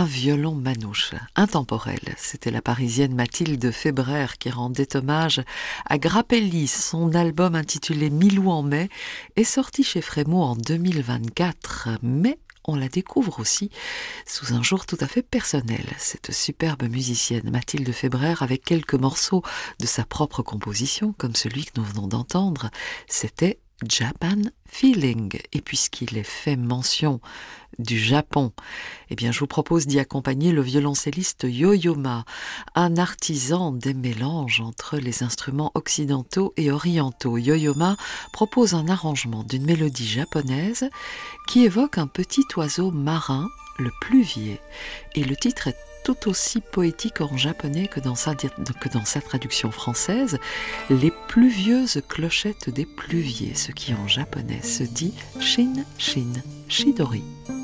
violon manouche, intemporel. C'était la Parisienne Mathilde Fébraire qui rendait hommage à Grappelli. Son album intitulé Milou en mai est sorti chez Frémaux en 2024, mais on la découvre aussi sous un jour tout à fait personnel. Cette superbe musicienne Mathilde Fébraire avec quelques morceaux de sa propre composition, comme celui que nous venons d'entendre, c'était Japan Feeling. Et puisqu'il est fait mention du Japon, eh bien je vous propose d'y accompagner le violoncelliste Yo-Yo Ma, un artisan des mélanges entre les instruments occidentaux et orientaux. Yo-Yo Ma propose un arrangement d'une mélodie japonaise qui évoque un petit oiseau marin, le pluvier, et le titre est tout aussi poétique en japonais que dans sa traduction française, les pluvieuses clochettes des pluviers, ce qui en japonais se dit Shin Shin Shidori.